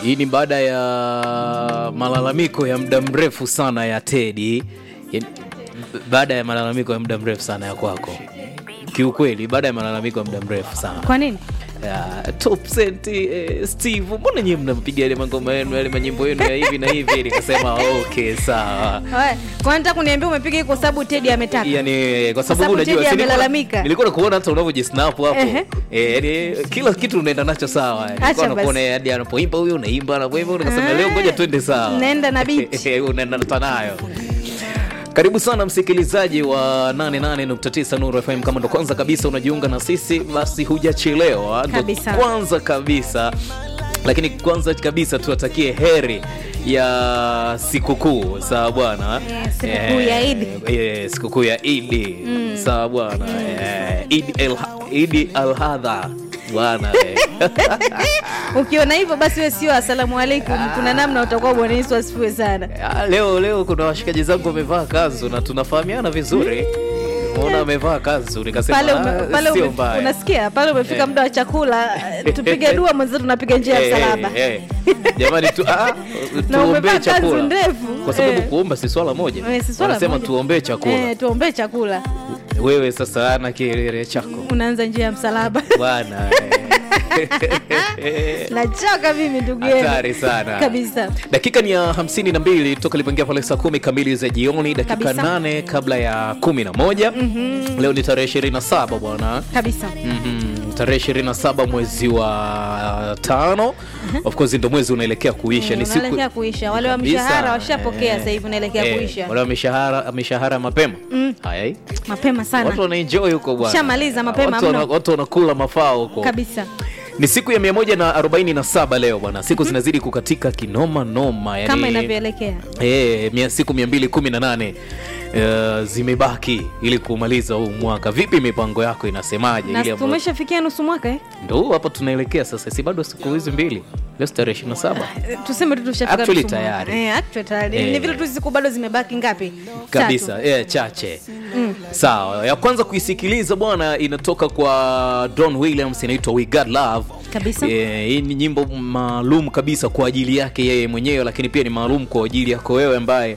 Hii ni baada ya malalamiko ya muda mrefu sana ya Teddy. Baada ya malalamiko ya muda mrefu sana ya kwako. Kiukweli baada ya malalamiko ya muda mrefu sana. Kwa nini? Top Cent Steve, mbona nyinyi mnampigia ile ngoma yenu, yale manyimbo yenu ya hivi na hivi? Nikasema okay, sawa. Kwa nini kuniambia umepiga hii kwa sababu Teddy ametaka? Yaani kwa sababu unajua nilikuwa nakuona hata unavyojisnap hapo. Yaani kila kitu unaenda nacho sawa. Nilikuwa nakuona hadi anapoimba huyo unaimba na wewe nikasema leo ngoja twende sawa. Naenda na beat. Unaenda nayo. Karibu sana msikilizaji wa 88.9 Nuru FM. Kama ndo kwanza kabisa unajiunga na sisi, basi hujachelewa. Kwanza kabisa. Lakini kwanza kabisa tuwatakie heri ya sikukuu, sawa bwana. Sikukuu ya Eid. Sikukuu ya Eid. Sawa bwana. Eid al-Adha. Bwana ukiona hivyo basi wewe sio asalamu alaykum, kuna namna utakuwa Bwana Yesu asifiwe sana. Leo kuna washikaji zangu wamevaa kanzu na tunafahamiana vizuri. Unaona amevaa kanzu nikasema sio mbaya. Unasikia pale umefika muda wa chakula, tupige dua mwanzo tunapiga njia ya msalaba. Jamani tuombe chakula. Kwa sababu kuomba si swala moja. Wanasema tuombe chakula. Tuombe chakula. Wewe sasa ana kielele chako. Unaanza njia ya msalaba. Bwana. Nachoka mimi ndugu yangu. Hatari sana. Kabisa. Dakika ni ya 52 toka lipangia pale saa 10 kamili za jioni, dakika 8 kabla ya 11. Leo ni tarehe 27 bwana. Kabisa. Tarehe 27 mwezi wa 5. Of course ndio mwezi unaelekea kuisha. Ni siku unaelekea kuisha. Wale wa mshahara washapokea sasa hivi unaelekea kuisha. Wale wa mshahara mapema. Hai. Mapema sana. Watu wanaenjoy huko bwana. Shamaliza mapema mno. Watu wanakula mafao huko. Kabisa. Ni siku ya 147 leo bwana. Siku zinazidi kukatika kinoma noma, yani kama inavyoelekea. Siku 218 zimebaki ili kumaliza huu mwaka. Vipi mipango yako inasemaje? Na tumeshafikia nusu mwaka Ndio hapa tunaelekea sasa. Si bado siku hizi mbili. Leo tarehe 27. Tuseme tu tushafika actually tayari. Actually tayari. Ni vile tu siku bado zimebaki ngapi? Kabisa. Chache. Sawa. Ya kwanza kuisikiliza bwana inatoka kwa Don Williams, inaitwa We Got Love. Kabisa. Hii ni nyimbo maalum kabisa kwa ajili yake yeye mwenyewe, lakini pia ni maalum kwa ajili yako wewe ambaye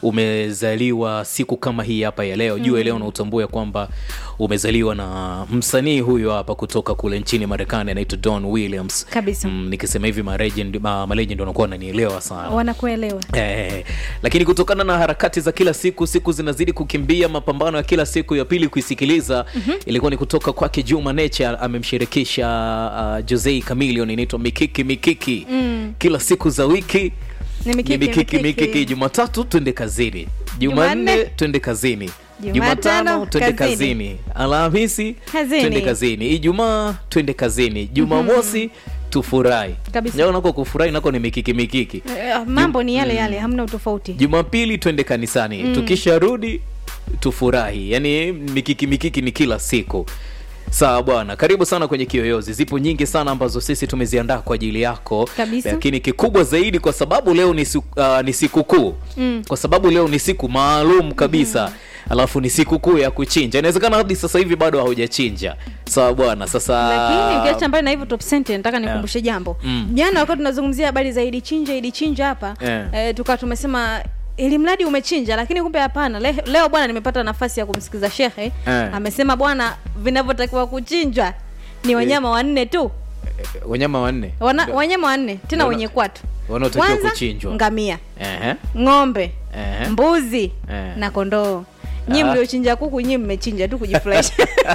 umezaliwa siku kama hii hapa ya leo. Jua leo na utambue kwamba umezaliwa na msanii huyu hapa kutoka kule nchini Marekani, anaitwa Don Williams. Kabisa. Nikisema hivi legend wanakuwa wananielewa sana. Wanakuelewa. Lakini kutokana na harakati za kila siku zinazidi kukimbia, mapambano ya kila siku ya pili kuisikiliza, ilikuwa ni kutoka kwake Juma Nature, amemshirikisha Jose Chameleone, inaitwa Mikiki. Kila siku za wiki ni mikiki. Jumatatu twende kazini, Jumanne twende kazini, Jumatano twende kazini, Alhamisi twende kazini, Ijumaa twende kazini, Jumamosi tufurahi. Leo nako kufurahi nako ni mikiki. Mambo ni yale hamna utofauti. Jumapili twende kanisani, tukisharudi tufurahi. Yani mikiki ni kila siku. Sawa bwana, karibu sana kwenye Kiyoyozi. Zipo nyingi sana ambazo sisi tumeziandaa kwa ajili yako. Lakini kikubwa zaidi kwa sababu leo ni sikukuu. Kwa sababu leo ni siku maalum kabisa. Alafu ni sikukuu ya kuchinja. Inawezekana hadi sasa hivi bado haujachinja. Sawa bwana, sasa lakini ukiacha mbali na hivyo Top Cent, nataka nikukumbushe jambo. Jana wakati tunazungumzia habari za Eid chinja hapa, tukawa tumesema ili mradi umechinja, lakini kumbe hapana. Leo bwana nimepata nafasi ya kumsikiza Shehe. Amesema bwana vinavyotakiwa kuchinjwa ni wanyama wanne tu. Wanyama wanne? Wanyama wanne, tena wenye kwatu. Wanaotakiwa kuchinjwa. Ngamia, ng'ombe, mbuzi na kondoo. Nyinyi mliochinja kuku, nyinyi mmechinja tu kujifurahisha.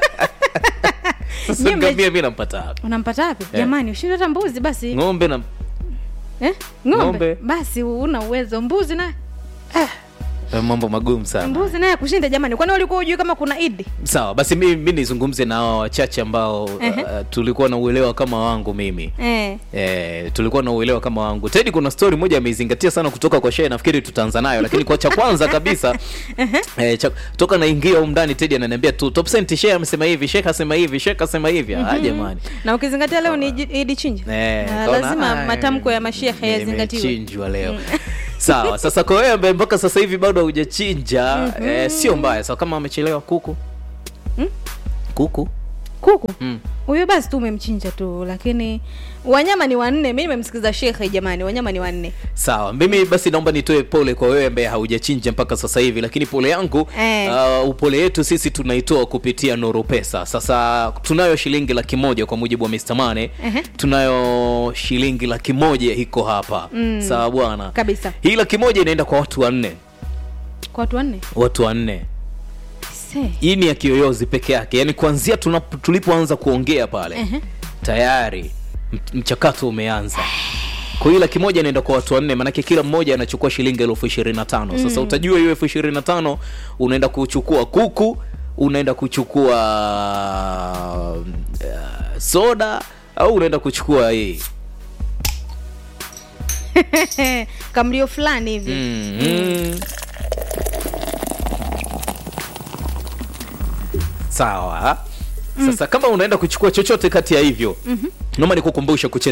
Sasa ngamia mimi nampata wapi? Unampata wapi? Jamani, ushinde hata mbuzi basi. Ng'ombe na ng'ombe basi una uwezo. Mbuzi na mambo magumu sana. Mbuzi naye kushinda jamani. Kwani ulikuwa hujui kama kuna Eid? Sawa, basi mimi nizungumze na hao wachache ambao tulikuwa na uelewa kama wangu mimi. Tulikuwa na uelewa kama wangu. Teddy kuna story moja ameizingatia sana kutoka kwa Shehe, nafikiri tutaanza nayo, lakini kwa cha kwanza kabisa toka naingia huko ndani Teddy ananiambia tu Top Cent Shehe amesema hivi, Shehe asema hivi, Shehe asema hivi. Jamani. Na ukizingatia leo ni Eid chinja. Lazima matamko ya mashehe yazingatiwe. Chinjwa leo. Sawa, sasa kwa wewe ambaye mpaka sasa hivi bado hujachinja, sio mbaya. Sawa, kama amechelewa kuku. Kuku huyo basi tu umemchinja tu, lakini wanyama ni 4. Mimi nimemsikiza Sheikh, jamani, wanyama ni 4. Sawa, mimi basi naomba nitoe pole kwa wewe ambaye haujachinja mpaka sasa hivi, lakini pole yangu upole yetu sisi tunaitoa kupitia Nuru Pesa. Sasa tunayo shilingi 100,000 kwa mujibu wa Mr. Mane. Tunayo shilingi 100,000 iko hapa. Sawa bwana. Kabisa. Hii 100,000 inaenda kwa watu 4. Kwa watu 4? Watu 4. Hii ni ya Kiyoyozi peke yake. Yaani kuanzia tulipoanza kuongea pale tayari mchakato umeanza. Kwa hiyo 100,000 inaenda kwa watu 4, maana kila mmoja anachukua shilingi 25,000. Sasa utajua hiyo 25,000 unaenda kuchukua kuku, unaenda kuchukua soda, au unaenda kuchukua hii kamlio fulani hivi. Sawa. Sasa kama unaenda kuchukua chochote kati ya hivyo, naomba nikukumbushe kucheza